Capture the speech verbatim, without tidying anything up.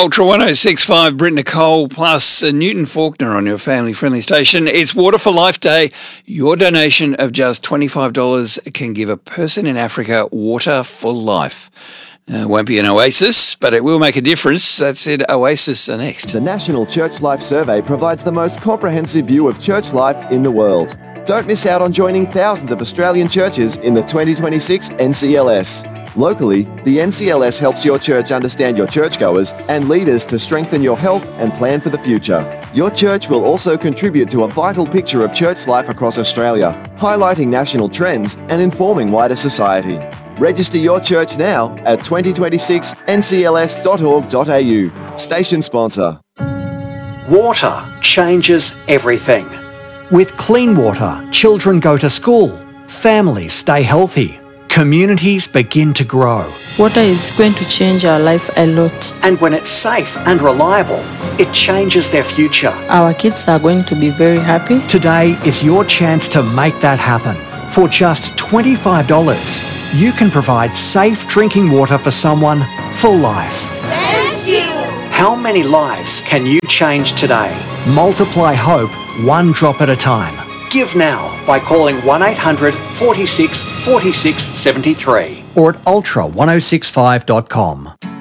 Ultra one oh six point five, Britt Nicole plus uh, Newton Faulkner on your family-friendly station. It's Water for Life Day. Your donation of just twenty-five dollars can give a person in Africa water for life. Now, it won't be an oasis, but it will make a difference. That's it. Oasis are next. The National Church Life Survey provides the most comprehensive view of church life in the world. Don't miss out on joining thousands of Australian churches in the twenty twenty-six N C L S. Locally, the N C L S helps your church understand your churchgoers and leaders to strengthen your health and plan for the future. Your church will also contribute to a vital picture of church life across Australia, highlighting national trends and informing wider society. Register your church now at twenty twenty-six N C L S dot org dot A U. Station sponsor. Water changes everything. With clean water, children go to school, families stay healthy, communities begin to grow. Water is going to change our life a lot. And when it's safe and reliable, it changes their future. Our kids are going to be very happy. Today is your chance to make that happen. For just twenty-five dollars, you can provide safe drinking water for someone for life. Thank you! How many lives can you change today? Multiply hope one drop at a time. Give now by calling one eight hundred, four six, four six, seven three or at ultra ten sixty-five dot com.